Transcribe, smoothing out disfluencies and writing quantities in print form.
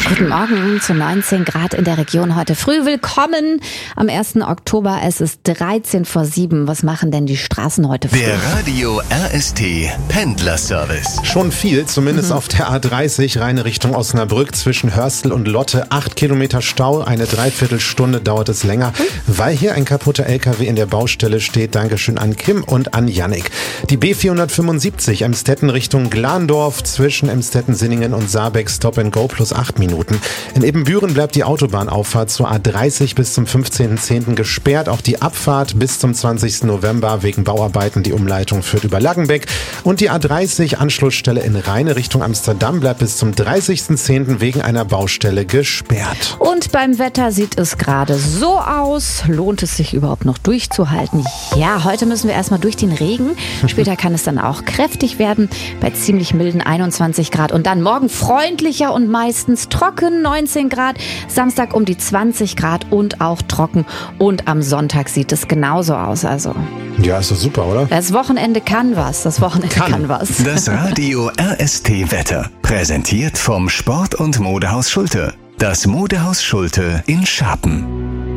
Guten Morgen zu 19 Grad in der Region heute früh. Willkommen am 1. Oktober. Es ist 13 vor 7. Was machen denn die Straßen heute früh? Der Radio RST Pendlerservice. Schon viel, zumindest auf der A30, reine Richtung Osnabrück zwischen Hörstel und Lotte. 8 Kilometer Stau, eine Dreiviertelstunde dauert es länger, weil hier ein kaputter LKW in der Baustelle steht. Dankeschön an Kim und an Yannick. Die B475 Emstetten Richtung Glandorf zwischen Emstetten-Sinningen und Saarbeck Stop and Go plus 8 Minuten. In Ebenbüren bleibt die Autobahnauffahrt zur A30 bis zum 15.10. gesperrt. Auch die Abfahrt bis zum 20. November wegen Bauarbeiten. Die Umleitung führt über Laggenbeck. Und die A30 Anschlussstelle in Rheine Richtung Amsterdam bleibt bis zum 30.10. wegen einer Baustelle gesperrt. Und beim Wetter sieht es gerade so aus. Lohnt es sich überhaupt noch durchzuhalten? Ja, heute müssen wir erstmal durch den Regen. Später kann es dann auch kräftig werden bei ziemlich milden 21 Grad. Und dann morgen freundlicher und meistens trocken 19 Grad. Samstag um die 20 Grad und auch trocken. Und am Sonntag sieht es genauso aus. Also Ja, ist doch super, oder? das Wochenende kann was. Das Wochenende kann was. Das Radio RST Wetter. Präsentiert vom Sport- und Modehaus Schulte. Das Modehaus Schulte in Scharpen.